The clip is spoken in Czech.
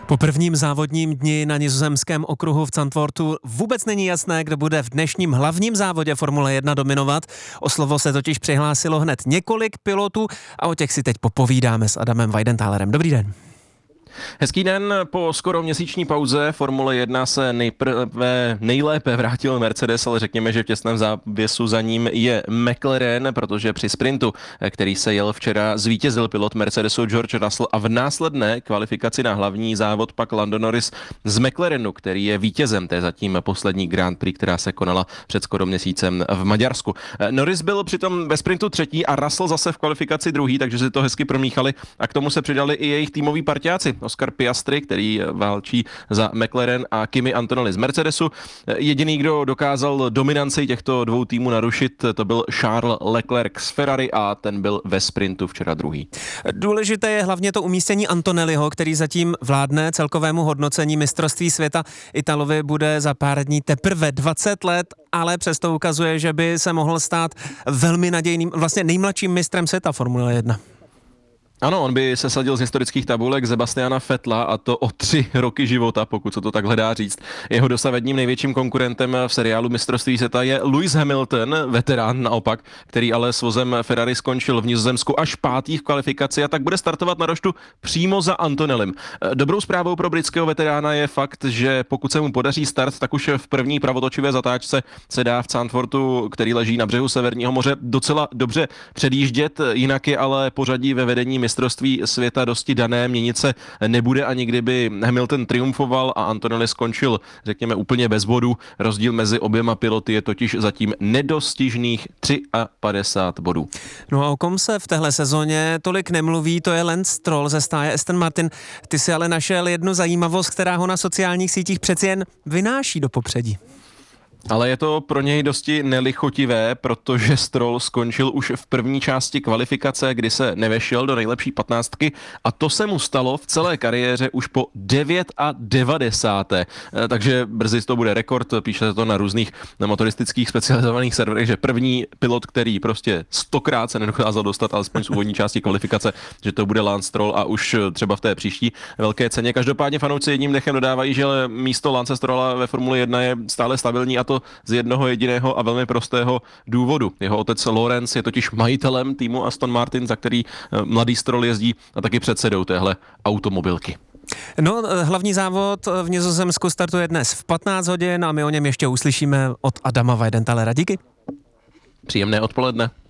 Po prvním závodním dni na nizozemském okruhu v Zandvoortu vůbec není jasné, kdo bude v dnešním hlavním závodě Formule 1 dominovat. O slovo se totiž přihlásilo hned několik pilotů a o těch si teď popovídáme s Adamem Weidenthalerem. Dobrý den. Hezký den. Po skoro měsíční pauze Formule 1 se nejlépe vrátil Mercedes, ale řekněme, že v těsném závěsu za ním je McLaren, protože při sprintu, který se jel včera, zvítězil pilot Mercedesu George Russell a v následné kvalifikaci na hlavní závod pak Lando Norris z McLarenu, který je vítězem té zatím poslední Grand Prix, která se konala před skoro měsícem v Maďarsku. Norris byl přitom ve sprintu třetí a Russell zase v kvalifikaci druhý, takže si to hezky promíchali a k tomu se přidali i jejich týmoví parťáci. Oscar Piastri, který válčí za McLaren, a Kimi Antonelli z Mercedesu. Jediný, kdo dokázal dominanci těchto dvou týmů narušit, to byl Charles Leclerc z Ferrari a ten byl ve sprintu včera druhý. Důležité je hlavně to umístění Antonelliho, který zatím vládne celkovému hodnocení mistrovství světa. Italovi bude za pár dní teprve 20 let, ale přesto ukazuje, že by se mohl stát velmi nadějným, vlastně nejmladším mistrem světa Formule 1. Ano, on by se sadil z historických tabulek Sebastiana Vettela, a to o 3 roky života, pokud se to takhle dá říct. Jeho dosavadním největším konkurentem v seriálu mistrovství světa je Lewis Hamilton, veterán naopak, který ale s vozem Ferrari skončil v Nizozemsku až pátý v kvalifikaci a tak bude startovat na roštu přímo za Antonellim. Dobrou zprávou pro britského veterána je fakt, že pokud se mu podaří start, tak už v první pravotočivé zatáčce se dá v Zandvoortu, který leží na břehu Severního moře, docela dobře předjíždět, jinak je ale pořadí ve vedení mistrovství světa dosti dané, měnit se nebude, ani kdyby Hamilton triumfoval a Antonelli skončil, řekněme, úplně bez bodů. Rozdíl mezi oběma piloty je totiž zatím nedostižných 53 bodů. No a o kom se v téhle sezóně tolik nemluví, to je Lance Stroll ze stáje Aston Martin. Ty si ale našel jednu zajímavost, která ho na sociálních sítích přeci jen vynáší do popředí. Ale je to pro něj dosti nelichotivé, protože Stroll skončil už v první části kvalifikace, kdy se nevešel do nejlepší 15, a to se mu stalo v celé kariéře už po 99. Takže brzy to bude rekord, píše se to na různých motoristických specializovaných serverech, že první pilot, který prostě 100krát se nedokázal dostat alespoň z úvodní části kvalifikace, že to bude Lance Stroll a už třeba v té příští velké ceně. Každopádně fanoušci jedním dechem dodávají, že místo Lance Strolla ve Formuli 1 je stále stabilní, a to z jednoho jediného a velmi prostého důvodu. Jeho otec Lawrence je totiž majitelem týmu Aston Martin, za který mladý Stroll jezdí, a taky předsedou téhle automobilky. No, hlavní závod v Nizozemsku startuje dnes v 15 hodin a my o něm ještě uslyšíme od Adama Weidenthalera. Díky. Příjemné odpoledne.